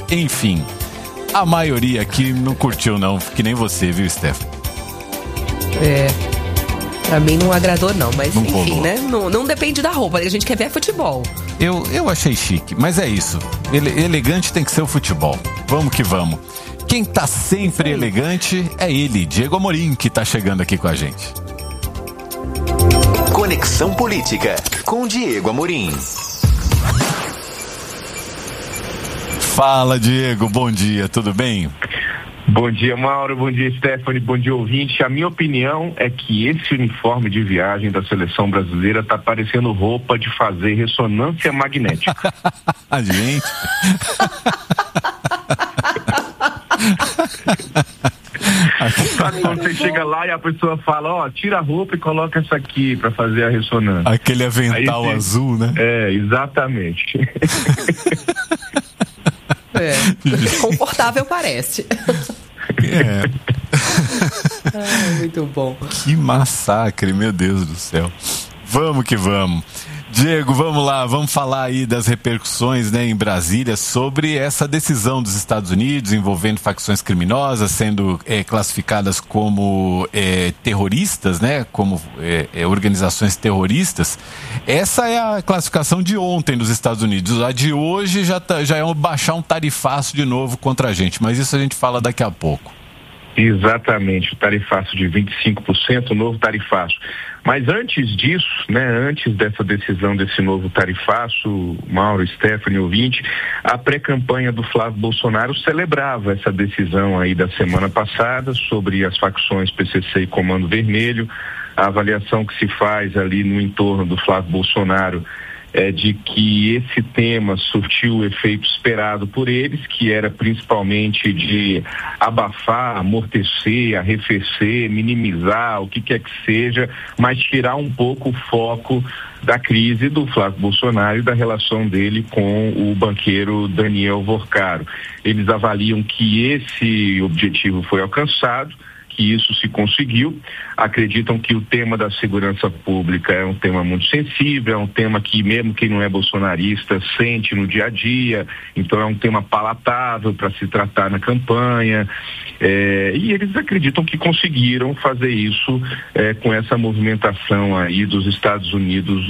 Enfim, a maioria aqui não curtiu não, que nem você, viu, Steph? Pra mim não agradou não, mas não enfim, colou. Né? Não depende da roupa, a gente quer ver futebol. Eu achei chique, mas é isso. Elegante tem que ser o futebol. Vamos que vamos. Quem tá sempre elegante é ele, Diego Amorim, que tá chegando aqui com a gente. Conexão Política, com Diego Amorim. Fala, Diego, bom dia, tudo bem? Bom dia, Mauro, bom dia, Stephanie, bom dia, ouvinte. A minha opinião é que esse uniforme de viagem da seleção brasileira tá parecendo roupa de fazer ressonância magnética. A gente... Sabe quando você chega lá e a pessoa fala, tira a roupa e coloca essa aqui pra fazer a ressonância. Aquele avental azul, né? Exatamente. Confortável parece. Muito bom. Que massacre, meu Deus do céu. Vamos que vamos. Diego, vamos lá, vamos falar aí das repercussões, né, em Brasília sobre essa decisão dos Estados Unidos envolvendo facções criminosas sendo classificadas como terroristas, né, como organizações terroristas. Essa é a classificação de ontem dos Estados Unidos. A de hoje já é baixar um tarifaço de novo contra a gente, mas isso a gente fala daqui a pouco. Exatamente, o tarifaço de 25%, o novo tarifaço. Mas antes disso, né, antes dessa decisão desse novo tarifaço, Mauro, Stephanie, ouvinte, a pré-campanha do Flávio Bolsonaro celebrava essa decisão aí da semana passada sobre as facções PCC e Comando Vermelho. A avaliação que se faz ali no entorno do Flávio Bolsonaro é de que esse tema surtiu o efeito esperado por eles, que era principalmente de abafar, amortecer, arrefecer, minimizar, o que quer que seja, mas tirar um pouco o foco da crise do Flávio Bolsonaro e da relação dele com o banqueiro Daniel Vorcaro. Eles avaliam que esse objetivo foi alcançado, que isso se conseguiu, acreditam que o tema da segurança pública é um tema muito sensível, é um tema que mesmo quem não é bolsonarista sente no dia a dia, então é um tema palatável para se tratar na campanha, e eles acreditam que conseguiram fazer isso com essa movimentação aí dos Estados Unidos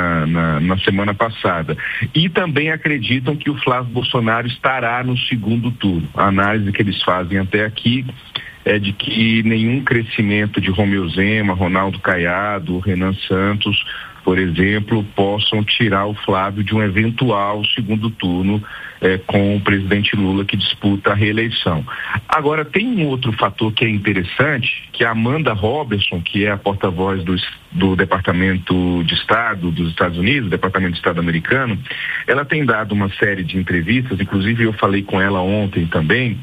na semana passada. E também acreditam que o Flávio Bolsonaro estará no segundo turno. A análise que eles fazem até aqui é de que nenhum crescimento de Romeu Zema, Ronaldo Caiado, Renan Santos, por exemplo, possam tirar o Flávio de um eventual segundo turno com o presidente Lula, que disputa a reeleição. Agora, tem um outro fator que é interessante, que a Amanda Robertson, que é a porta-voz do Departamento de Estado dos Estados Unidos, Departamento de Estado americano, ela tem dado uma série de entrevistas, inclusive eu falei com ela ontem também,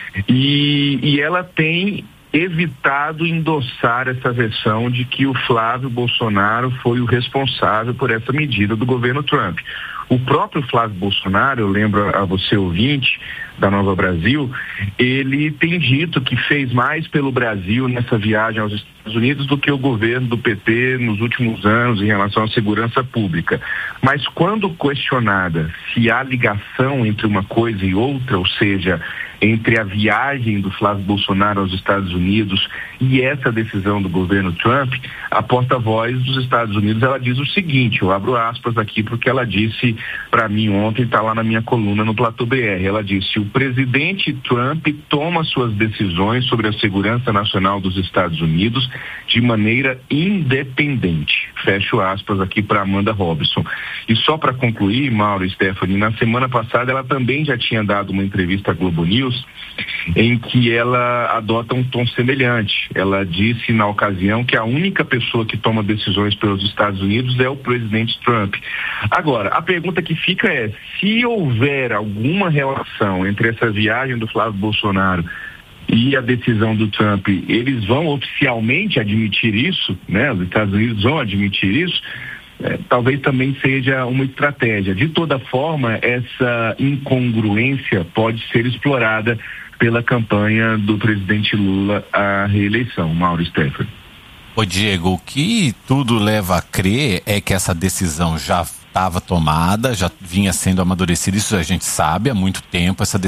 e ela tem evitado endossar essa versão de que o Flávio Bolsonaro foi o responsável por essa medida do governo Trump. O próprio Flávio Bolsonaro, eu lembro a você ouvinte da Nova Brasil, ele tem dito que fez mais pelo Brasil nessa viagem aos Estados Unidos do que o governo do PT nos últimos anos em relação à segurança pública. Mas quando questionada se há ligação entre uma coisa e outra, ou seja, entre a viagem do Flávio Bolsonaro aos Estados Unidos e essa decisão do governo Trump, a porta-voz dos Estados Unidos, ela diz o seguinte, eu abro aspas aqui porque ela disse para mim ontem, está lá na minha coluna no Platô BR, ela disse: o presidente Trump toma suas decisões sobre a segurança nacional dos Estados Unidos de maneira independente. Fecho aspas aqui para Amanda Robertson. E só para concluir, Mauro e Stephanie, na semana passada ela também já tinha dado uma entrevista à Globo News em que ela adota um tom semelhante. Ela disse na ocasião que a única pessoa que toma decisões pelos Estados Unidos é o presidente Trump. Agora, a pergunta que fica é: se houver alguma relação entre essa viagem do Flávio Bolsonaro e a decisão do Trump, eles vão oficialmente admitir isso, né? Os Estados Unidos vão admitir isso? Talvez também seja uma estratégia. De toda forma, essa incongruência pode ser explorada pela campanha do presidente Lula à reeleição. Mauro, Stephanie. Ô Diego, o que tudo leva a crer é que essa decisão já estava tomada, já vinha sendo amadurecida, isso a gente sabe há muito tempo, essa